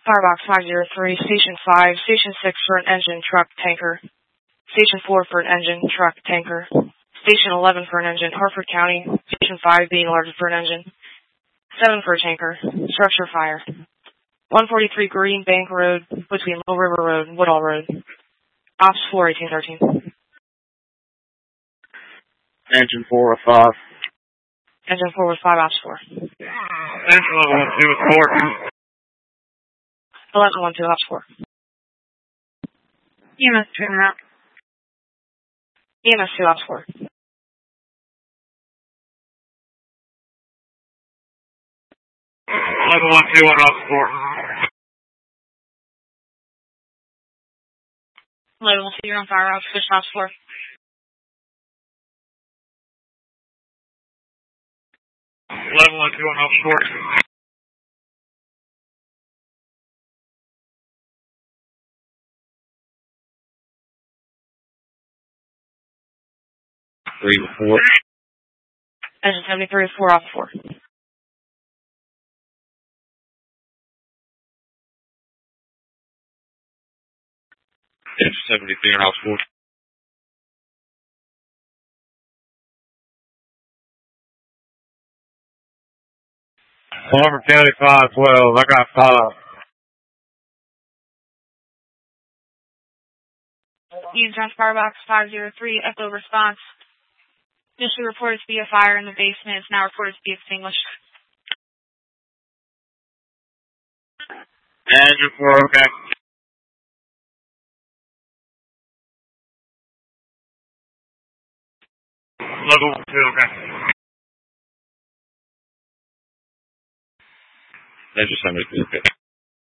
Firebox 503, Station 5, Station 6 for an engine, truck, tanker. Station 4 for an engine, truck, tanker. Station 11 for an engine, Harford County. Station 5 being alerted for an engine. 7 for a tanker. Structure fire. 143 Green Bank Road between Low River Road and Woodall Road. Ops 4, 1813. Engine 4 of 5. Engine 4 was 5, Ops 4. Engine 11 was 4. 1112, Ops 4. EMS 2 en route. EMS 2, Ops 4. 1112 on Ops 4. 1112, you're on fire, Ops, push Ops 4. 1112 on Ops 4. 3 to 4. Engine 73 is 4, Ops 4. Engine 73 on Ops 4. Harford County 512, I got 5. Eaton John's Firebox 503, Echo response. Initially reported to be a fire in the basement. It's now reported to be extinguished. Engine 4, okay. Level 2, okay. Engine 73, okay.